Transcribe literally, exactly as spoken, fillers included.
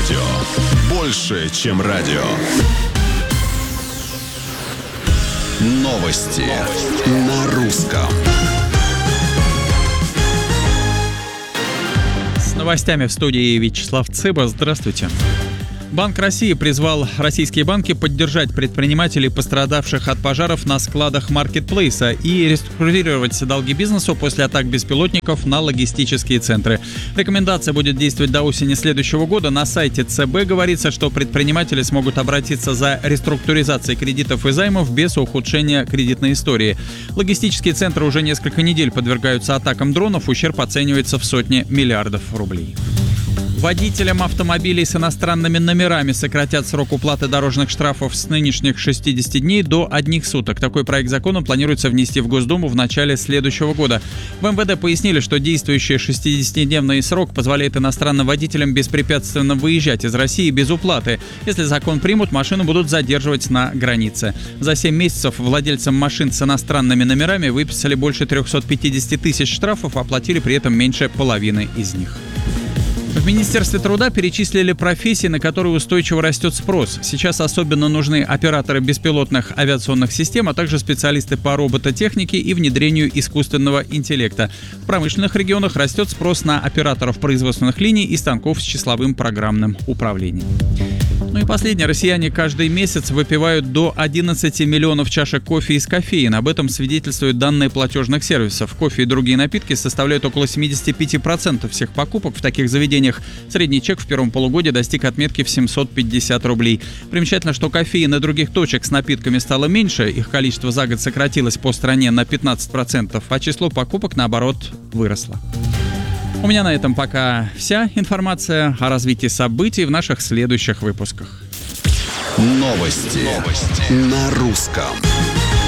Радио. Больше, чем радио. Новости, Новости. На русском. С новостями в студии Вячеслав Цыба. Здравствуйте. Банк России призвал российские банки поддержать предпринимателей, пострадавших от пожаров на складах маркетплейса, и реструктурировать долги бизнесу после атак беспилотников на логистические центры. Рекомендация будет действовать до осени следующего года. На сайте ЦБ говорится, что предприниматели смогут обратиться за реструктуризацией кредитов и займов без ухудшения кредитной истории. Логистические центры уже несколько недель подвергаются атакам дронов. Ущерб оценивается в сотни миллиардов рублей. Водителям автомобилей с иностранными номерами сократят срок уплаты дорожных штрафов с нынешних шестидесяти дней до одних суток. Такой проект закона планируется внести в Госдуму в начале следующего года. В эм вэ дэ пояснили, что действующий шестидесятидневный срок позволяет иностранным водителям беспрепятственно выезжать из России без уплаты. Если закон примут, машину будут задерживать на границе. За семь месяцев владельцам машин с иностранными номерами выписали больше трехсот пятидесяти тысяч штрафов, оплатили при этом меньше половины из них. В Министерстве труда перечислили профессии, на которые устойчиво растет спрос. Сейчас особенно нужны операторы беспилотных авиационных систем, а также специалисты по робототехнике и внедрению искусственного интеллекта. В промышленных регионах растет спрос на операторов производственных линий и станков с числовым программным управлением. Ну и последнее. Россияне каждый месяц выпивают до одиннадцати миллионов чашек кофе из кофеина. Об этом свидетельствуют данные платежных сервисов. Кофе и другие напитки составляют около семьдесят пять процентов всех покупок в таких заведениях. Средний чек в первом полугодии достиг отметки в семьсот пятьдесят рублей. Примечательно, что кофеин и других точек с напитками стало меньше. Их количество за год сократилось по стране на пятнадцать процентов, а число покупок, наоборот, выросло. У меня на этом пока вся информация. О развитии событий в наших следующих выпусках. Новости, Новости. На русском.